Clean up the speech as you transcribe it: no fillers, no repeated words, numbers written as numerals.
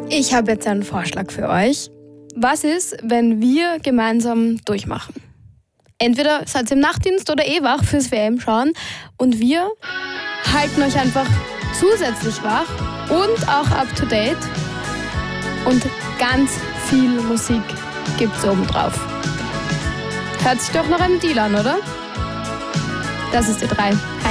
Ich habe jetzt einen Vorschlag für euch. Was ist, wenn wir gemeinsam durchmachen? Entweder seid ihr im Nachtdienst oder wach fürs WM schauen und wir halten euch einfach zusätzlich wach und auch up to date und ganz viel Musik gibt's obendrauf. Hört sich doch nach einem Deal an, oder? Das ist die 3.